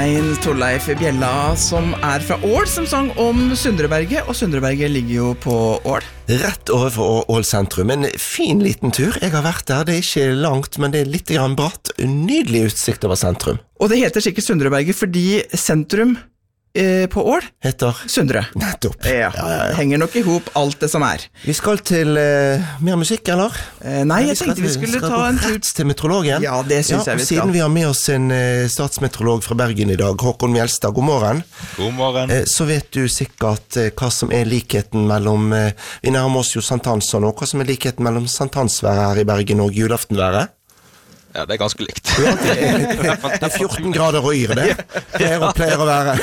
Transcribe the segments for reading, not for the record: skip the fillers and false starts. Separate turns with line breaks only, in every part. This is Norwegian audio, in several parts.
Svein Torleif Bjella som fra Ål, som sang om Sundreberget, og Sundreberget ligger jo på Ål.
Rett overfor Ål sentrum, en fin liten tur. Jeg har vært der, det ikke langt, men det litt grann bratt, nydelig utsikt over sentrum.
Og det heter sikkert Sundreberget fordi sentrum på Ål
heter
Sundre.
Nettopp.
Ja. Henger nok ihop alt det som Vi
skal til mer musikk, eller?
Nei, jeg tenkte vi skulle ta en tur
til meteorologen.
Ja, det synes jeg vi skal.
Siden vi har med oss en statsmeteorolog fra Bergen i dag, Håkon Mjelstad, god morgen.
God morgen.
Så vet du sikkert hva som likheten mellom, vi nærmer oss jo sankthans og nå, hva som likheten mellom sankthansværet her i Bergen og julaftenværet?
Ja, det ganske likt.
Ja, det 14 grader og yr, det. Pleier å være.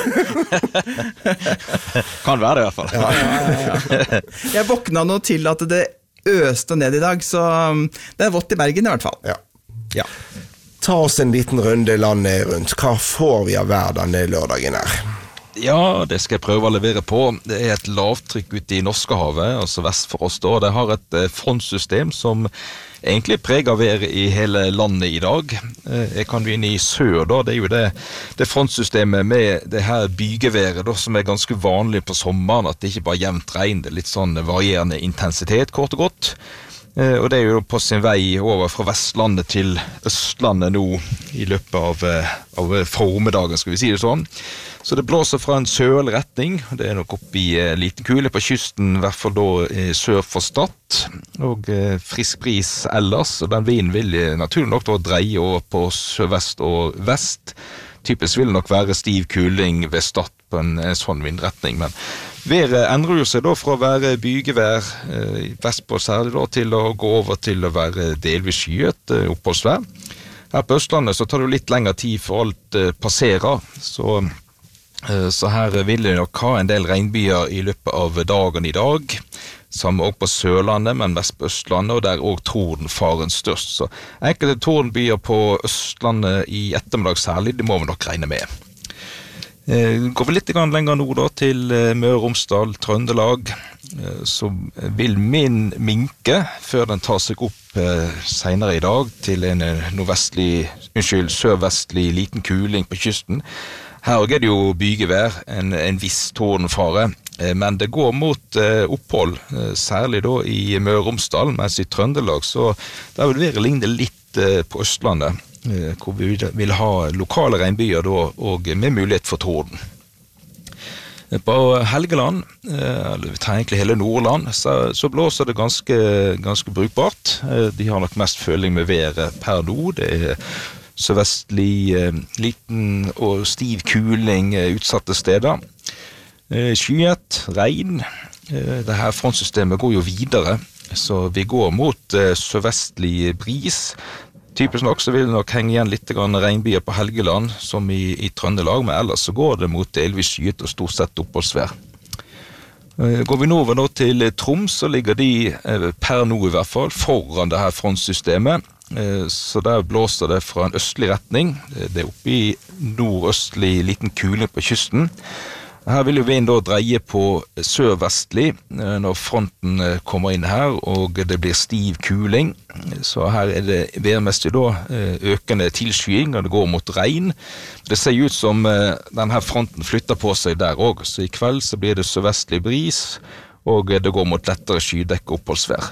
Kan være det i hvert fall.
Ja.
Jeg våkna nå til at det øste ned i dag, så det vått i Bergen i hvert fall.
Ja. Ta oss en liten runde landet rundt. Hva får vi av hver denne lørdagen her?
Ja, det skal jeg prøve å levere på. Det et lavtrykk ute i Norskehavet, altså vest for oss da. Det har et frontsystem som egentlig preger været i hele landet i dag. Jeg kan begynne i sør da, det jo det frontsystemet med det her bygeværet da, som ganske vanlig på sommeren, at det ikke bare jevnt regn, det litt sånn varierende intensitet, kort og godt. Og det jo på sin vei over fra Vestlandet til Østlandet nå i løpet av formiddagen, skal vi si det sånn. Så det blåser fra en sørlig retning, det nok opp i liten kule på kysten, i hvert fall da sør for Stad, og frisk bris ellers, og den vinden vil naturlig nok da dreie over på sørvest og vest. Typisk vil det nok være stiv kuling ved Stad på en sånn vindretning, men været endrer jo seg da fra å være bygevær vestpå særlig da, til å gå over til å være delvis skyet oppholdsvær. Her på Østlandet så tar det jo litt lengre tid for alt passerer, så her vil det nok ha en del regnbyer i løpet av dagen i dag, samme også på Sørlandet, men mest på Østlandet, og der også tordenfaren størst. Så enkelte tordenbyer på Østlandet i ettermiddag særlig, det må vi nok regne med. Går vi litt lenger nord da, til Møre og Romsdal, Trøndelag, så vil min minke, før den tar seg opp senere i dag, til en sørvestlig liten kuling på kysten. Her er det jo bygevær, en viss tordenfare, men det går mot opphold, særlig da i Møre og Romsdal, mens i Trøndelag, så der vil være lignende litt på Østlandet, hvor vi vil ha lokale regnbyer da, og med mulighet for torden. På Helgeland, eller vi tar egentlig hele Nordland, så blåser det ganske brukbart. De har nok mest føling med været per nå, det sørvestlig liten og stiv kuling utsatte steder. Skyet, regn, det her frontsystemet går jo videre, så vi går mot sørvestlig bris. Typisk nok så vil det nok henge igjen litt regnbyer på Helgeland, som i Trøndelag, men ellers så går det mot delvis skyet og stort sett oppholdsvær. Går vi nå over til Troms, så ligger de per nå i hvert fall foran det her frontsystemet, så der blåser det fra en østlig retning. Det oppe i nordøstlig liten kuling på kysten. Her vil jo vinden da dreie på sørvestlig når fronten kommer inn her, og det blir stiv kuling. Så her det værmessig da økende tilskying, og det går mot regn. Det ser ut som denne fronten flytter på seg der også, så i kveld så blir det sørvestlig bris, og det går mot lettere skydekk oppholdsvær.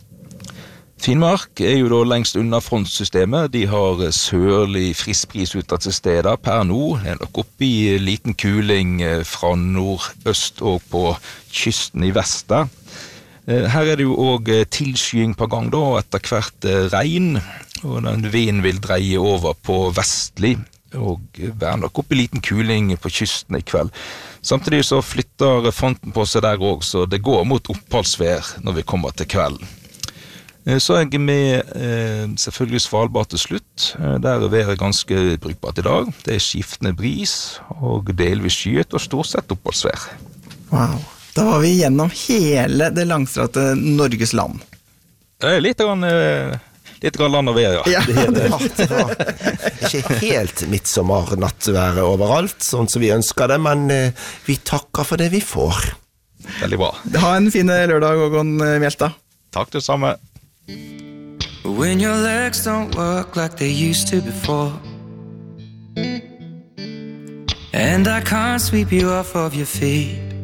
Finnmark jo da lengst unna frontsystemet. De har sørlig frisk bris utad til steder per nå. Det nok oppe i liten kuling fra nordøst og på kysten i vest der. Her det jo også tilskying på gang da, etter hvert regn, og den vinden vil dreie over på vestlig, og være nok oppe i liten kuling på kysten i kveld. Samtidig så flytter fronten på seg der også, så det går mot oppholdsvær når vi kommer til kvelden. Så jeg med selvfølgelig Svalbard til slutt. Der været ganske brukbart i dag. Det skiftende bris og delvis skyet og stort sett oppholdsvær.
Wow, da var vi gjennom hele det langstrakte Norges land.
Litt grann land og vær, ja.
Det var ikke helt midtsommernattværet overalt, sånn som vi ønsker det, men vi takker for det vi får.
Veldig bra.
Ha en fin lørdag, Håkon Mjelstad.
Takk det samme.
When your legs don't work like they used to before, and I can't sweep you off of your feet.